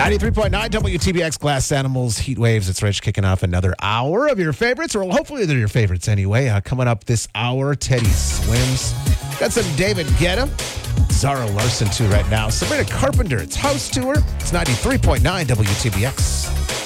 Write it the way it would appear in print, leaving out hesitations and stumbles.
93.9 WTBX Glass Animals Heat Waves. It's Rich kicking off another hour of your favorites, or hopefully they're your favorites anyway. Coming up this hour, Teddy Swims. Got some David Guetta, Zara Larson too right now. Sabrina Carpenter, it's House Tour. It's 93.9 WTBX.